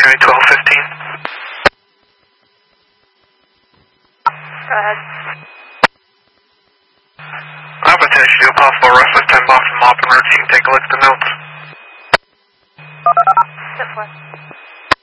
January 12:15. Go ahead. I have attached you to a possible arrest with 10 box from Mop and Roach. You can take a look at the notes. Step 4.